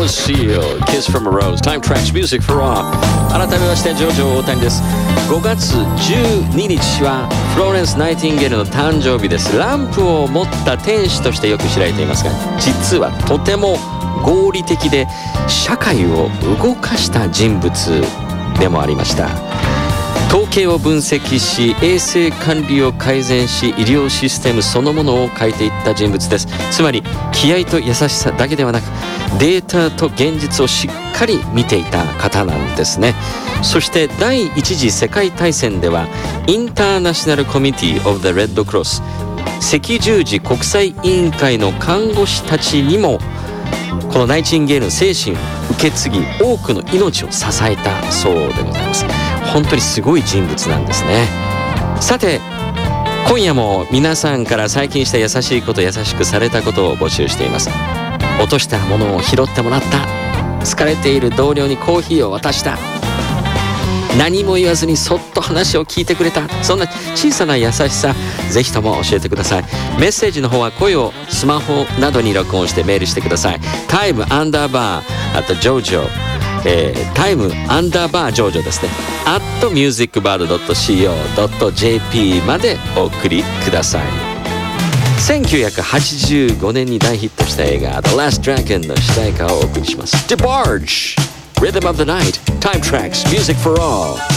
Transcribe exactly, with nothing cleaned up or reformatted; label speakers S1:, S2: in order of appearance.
S1: Seal Kiss from a Rose Time Tracks Music for All。 改めましてジョジョ大谷です。ごがつじゅうににちはフローレンス・ナイティンゲールの誕生日です。ランプを持った天使としてよく知られていますが、実はとても合理的で社会を動かした人物でもありました。統計を分析し、衛生管理を改善し、医療システムそのものを変えていった人物です。つまり気合と優しさだけではなく、データと現実をしっかり見ていた方なんですね。そして第一次世界大戦ではインターナショナルコミュニティオブ・ザ・レッドクロス、赤十字国際委員会の看護師たちにもこのナイチンゲールの精神を受け継ぎ、多くの命を支えたそうでございます。本当にすごい人物なんですね。さて今夜も皆さんから最近した優しいこと、優しくされたことを募集しています。落としたものを拾ってもらった、疲れている同僚にコーヒーを渡した、何も言わずにそっと話を聞いてくれた、そんな小さな優しさ、ぜひとも教えてください。メッセージの方は声をスマホなどに録音してメールしてください。タイムアンダーバーあとジョジョ、えー、タイムアンダーバージョジョですね、アットミュージックバードドットシーオードットジェーピー までお送りください。せんきゅうひゃくはちじゅうごねんに大ヒットした映画 The Last Dragon の主題歌をお送りします。 DeBarge Rhythm of the Night Time Tracks Music for All。